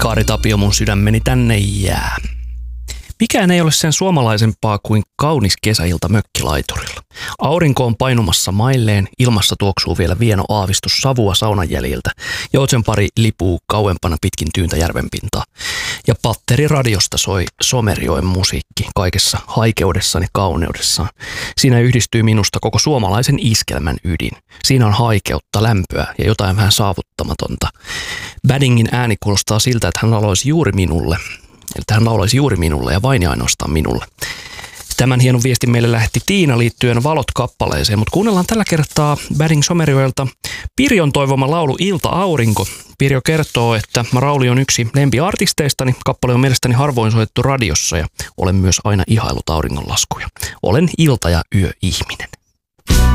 Kaari Tapio, mun sydämeni tänne jää. Mikään ei ole sen suomalaisempaa kuin kaunis kesäilta mökkilaiturilla. Aurinko on painumassa mailleen, ilmassa tuoksuu vielä vieno aavistus savua saunan jäljiltä. Joutsenpari lipuu kauempana pitkin tyyntä järvenpintaa. Ja patteriradiosta soi Somerjoen musiikki kaikessa haikeudessaan ja kauneudessaan. Siinä yhdistyy minusta koko suomalaisen iskelmän ydin. Siinä on haikeutta, lämpöä ja jotain vähän saavuttamatonta. Baddingin ääni kuulostaa siltä, että hän laulaisi juuri minulle. Että hän laulaisi juuri minulle ja vain ja ainoastaan minulle. Tämän hienon viestin meille lähetti Tiina liittyen Valot-kappaleeseen, mutta kuunnellaan tällä kertaa Badding Somerjoelta Pirjon toivoma laulu Ilta Aurinko. Pirjo kertoo, että Rauli on yksi lempiartisteistani, kappale on mielestäni harvoin soitettu radiossa ja olen myös aina ihaillut auringonlaskuja. Olen ilta- ja yöihminen.